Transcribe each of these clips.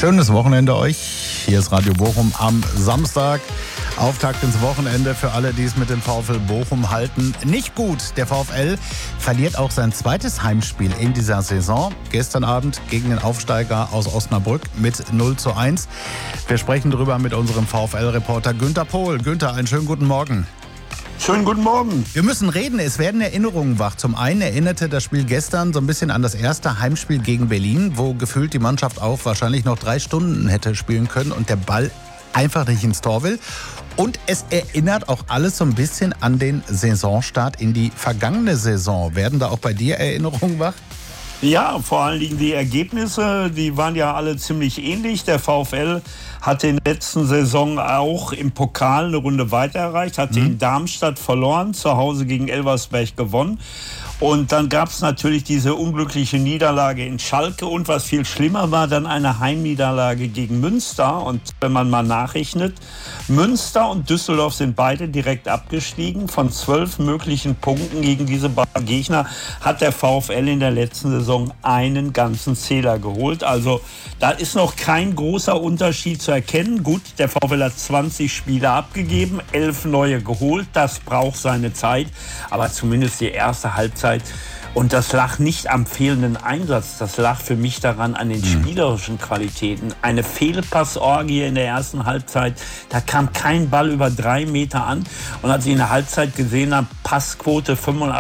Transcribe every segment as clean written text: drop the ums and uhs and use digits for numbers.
Schönes Wochenende euch. Hier ist Radio Bochum am Samstag. Auftakt ins Wochenende für alle, die es mit dem VfL Bochum halten. Nicht gut. Der VfL verliert auch sein zweites Heimspiel in dieser Saison. Gestern Abend gegen den Aufsteiger aus Osnabrück mit 0:1. Wir sprechen darüber mit unserem VfL-Reporter Günther Pohl. Günther, einen schönen guten Morgen. Schönen guten Morgen. Wir müssen reden, es werden Erinnerungen wach. Zum einen erinnerte das Spiel gestern so ein bisschen an das erste Heimspiel gegen Berlin, wo gefühlt die Mannschaft auch wahrscheinlich noch 3 Stunden hätte spielen können und der Ball einfach nicht ins Tor will. Und es erinnert auch alles so ein bisschen an den Saisonstart in die vergangene Saison. Werden da auch bei dir Erinnerungen wach? Ja, vor allen Dingen die Ergebnisse, die waren ja alle ziemlich ähnlich. Der VfL hatte in der letzten Saison auch im Pokal eine Runde weiter erreicht, hatte in Darmstadt verloren, zu Hause gegen Elversberg gewonnen. Und dann gab es natürlich diese unglückliche Niederlage in Schalke und was viel schlimmer war, dann eine Heimniederlage gegen Münster. Und wenn man mal nachrechnet, Münster und Düsseldorf sind beide direkt abgestiegen. Von 12 möglichen Punkten gegen diese beiden Gegner hat der VfL in der letzten Saison einen ganzen Zähler geholt. Also da ist noch kein großer Unterschied zu erkennen. Gut, der VfL hat 20 Spiele abgegeben, 11 neue geholt. Das braucht seine Zeit. Aber zumindest die erste Halbzeit. Und das lag nicht am fehlenden Einsatz, das lag für mich daran an den spielerischen Qualitäten. Eine Fehlpassorgie in der ersten Halbzeit, da kam kein Ball über 3 Meter an. Und als ich in der Halbzeit gesehen habe, Passquote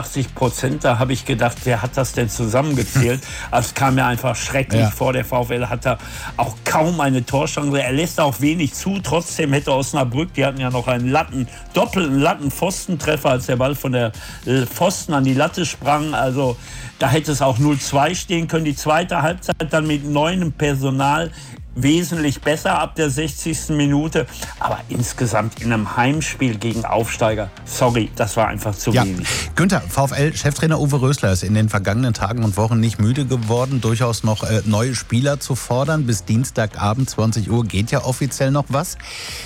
85%, da habe ich gedacht, wer hat das denn zusammengezählt? Also es kam mir einfach schrecklich vor. Der VfL hatte auch kaum eine Torchance. Er lässt auch wenig zu. Trotzdem hätte Osnabrück, die hatten ja noch einen doppelten Latten-Pfostentreffer, als der Ball von der Pfosten an die Latte sprang. Also da hätte es auch 0:2 stehen können. Die zweite Halbzeit dann mit neuem Personal wesentlich besser ab der 60. Minute. Aber insgesamt in einem Heimspiel gegen Aufsteiger, sorry, das war einfach zu wenig. Günther, VfL-Cheftrainer Uwe Rösler ist in den vergangenen Tagen und Wochen nicht müde geworden, durchaus noch neue Spieler zu fordern. Bis Dienstagabend 20 Uhr geht ja offiziell noch was.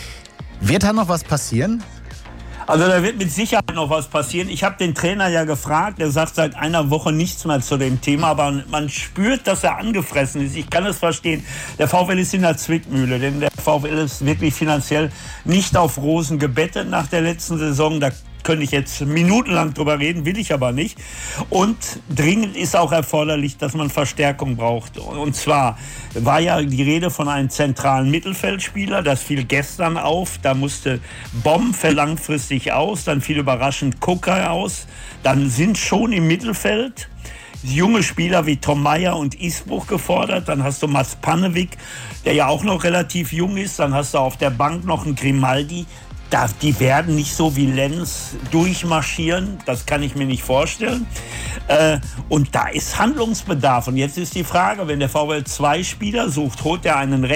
Wird da noch was passieren? Also da wird mit Sicherheit noch was passieren. Ich habe den Trainer ja gefragt, er sagt seit einer Woche nichts mehr zu dem Thema, aber man spürt, dass er angefressen ist. Ich kann es verstehen. Der VfL ist in der Zwickmühle, denn der VfL ist wirklich finanziell nicht auf Rosen gebettet nach der letzten Saison. Da könnte ich jetzt minutenlang drüber reden, will ich aber nicht. Und dringend ist auch erforderlich, dass man Verstärkung braucht. Und zwar war ja die Rede von einem zentralen Mittelfeldspieler, das fiel gestern auf. Da musste Bomb für langfristig aus, dann fiel überraschend Kucker aus. Dann sind schon im Mittelfeld junge Spieler wie Tom Meyer und Isbruch gefordert. Dann hast du Mats Pannewick, der ja auch noch relativ jung ist. Dann hast du auf der Bank noch einen Grimaldi. Die werden nicht so wie Lenz durchmarschieren, das kann ich mir nicht vorstellen. Und da ist Handlungsbedarf. Und jetzt ist die Frage, wenn der VfL 2 Spieler sucht, holt er einen